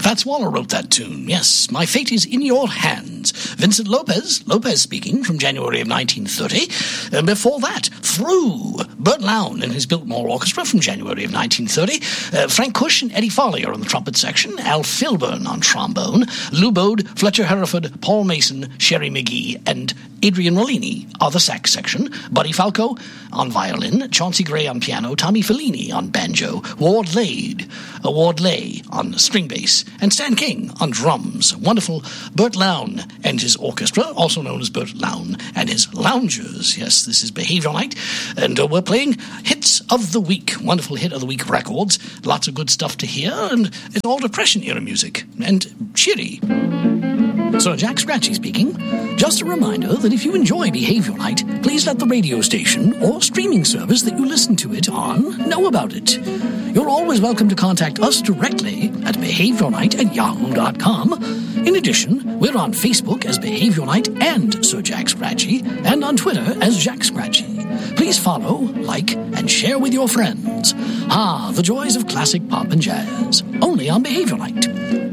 Fats Waller wrote that tune. Yes, My Fate is in Your Hands. Vincent Lopez speaking, from January of 1930. And before that, Through, Bert Lown and his Biltmore Orchestra from January of 1930. Frank Cush and Eddie Farley are on the trumpet section. Al Filburn on trombone. Lou Bode, Fletcher Hereford, Paul Mason, Sherry McGee, and Adrian Rollini are the sax section. Buddy Falco on violin. Chauncey Gray on piano. Tommy Fellini on banjo. Ward Lay on string bass. And Stan King on drums. Wonderful Bert Lown and his orchestra, also known as Bert Lown and his Loungers. Yes, this is Behavior Night, and we're playing Hits of the Week. Wonderful Hit of the Week records. Lots of good stuff to hear, and it's all Depression-era music, and cheery. Sir Jack Scratchy speaking. Just a reminder that if you enjoy Behavior Night, please let the radio station or streaming service that you listen to it on know about it. You're always welcome to contact us directly at behaviornight@yahoo.com. In addition, we're on Facebook as Behavior Night and Sir Jack Scratchy, and on Twitter as Jack Scratchy. Please follow, like, and share with your friends. The joys of classic pop and jazz. Only on Behavior Night.